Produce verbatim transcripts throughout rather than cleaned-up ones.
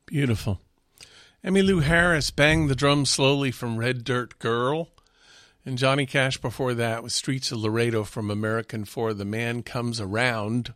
Beautiful. Emmylou Harris, Bang the Drum Slowly from Red Dirt Girl. And Johnny Cash before that was Streets of Laredo from American four, The Man Comes Around.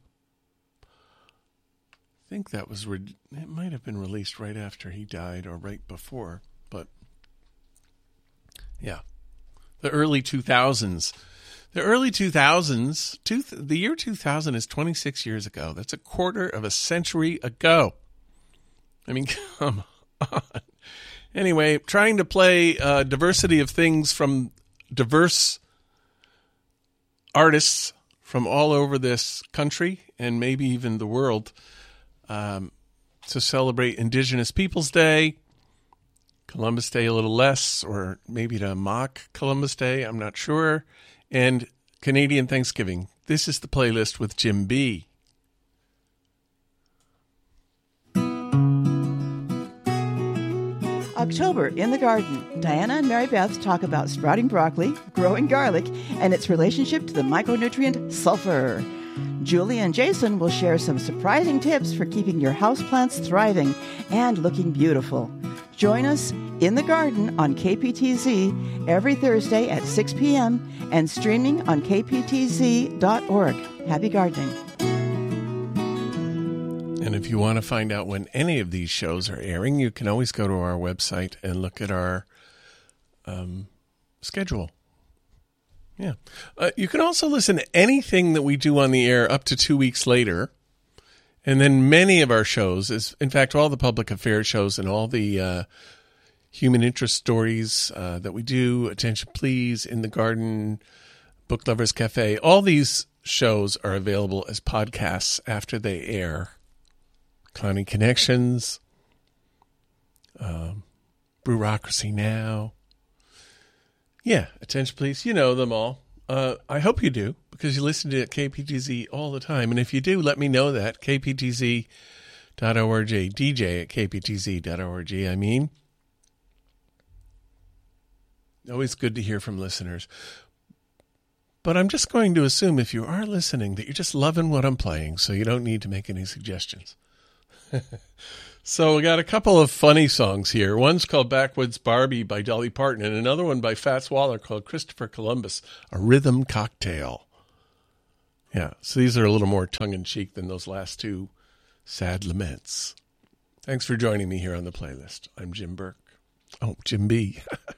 I think that was, re- it might have been released right after he died or right before. But, yeah. The early two thousands. The early two thousands, two, the year two thousand is twenty-six years ago. That's a quarter of a century ago. I mean, come on. Anyway, trying to play a diversity of things from diverse artists from all over this country and maybe even the world um, to celebrate Indigenous Peoples Day, Columbus Day a little less, or maybe to mock Columbus Day, I'm not sure, and Canadian Thanksgiving. This is the playlist with Jim B. October in the Garden. Diana and Mary Beth talk about sprouting broccoli, growing garlic, and its relationship to the micronutrient sulfur. Julie and Jason will share some surprising tips for keeping your houseplants thriving and looking beautiful. Join us in the garden on K P T Z every Thursday at six p.m. and streaming on k p t z dot org. Happy gardening. And if you want to find out when any of these shows are airing, you can always go to our website and look at our um, schedule. Yeah. Uh, you can also listen to anything that we do on the air up to two weeks later. And then many of our shows, is in fact, all the public affairs shows and all the uh, human interest stories uh, that we do, Attention Please, In the Garden, Book Lovers Cafe, all these shows are available as podcasts after they air. Connie Connections, um, Bureaucracy Now. Yeah, Attention Please, you know them all. Uh, I hope you do, because you listen to K P T Z all the time. And if you do, let me know that. k p t z dot org, D J at k p t z dot org, I mean. Always good to hear from listeners. But I'm just going to assume if you are listening that you're just loving what I'm playing, so you don't need to make any suggestions. So we got a couple of funny songs here. One's called Backwoods Barbie by Dolly Parton, and another one by Fats Waller called Christopher Columbus, A Rhythm Cocktail. Yeah, so these are a little more tongue-in-cheek than those last two sad laments. Thanks for joining me here on the playlist. I'm Jim Burke. Oh, Jim B.